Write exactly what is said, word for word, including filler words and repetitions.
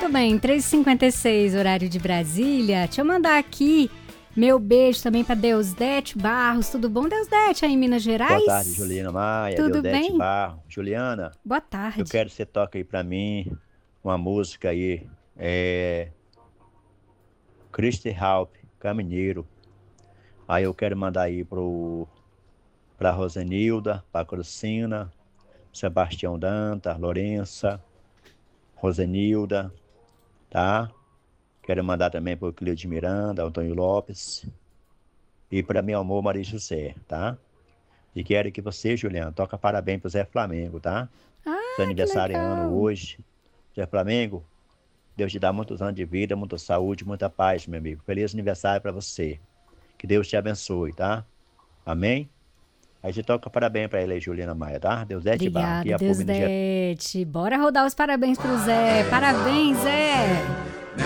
Muito bem, três e cinquenta e seis, horário de Brasília. Deixa eu mandar aqui meu beijo também para Deusdete Barros. Tudo bom, Deusdete, aí em Minas Gerais? Boa tarde, Juliana Maia, Tudo Deusdete bem? Barros. Juliana, Boa tarde. eu quero que você toque aí pra mim uma música aí, é Christy Halp, Caminheiro. Aí eu quero mandar aí pro, pra Rosenilda, pra Crucina, Sebastião Dantas, Lourença, Rosenilda, tá? Quero mandar também pro Cleo de Miranda, Antônio Lopes e pra meu amor Maria José, tá? E quero que você, Juliana, toca parabéns pro Zé Flamengo, tá? Seu Ah, que aniversariando legal. hoje. Zé Flamengo, Deus te dá muitos anos de vida, muita saúde, muita paz, meu amigo. Feliz aniversário pra você. Que Deus te abençoe, tá? Amém? Aí você toca parabéns pra ele aí, Juliana Maia, tá? Deus é te barra. Aqui Obrigada, é a Minas Gerais. Deusdete. Bora rodar os parabéns pro Zé. Parabéns, Zé.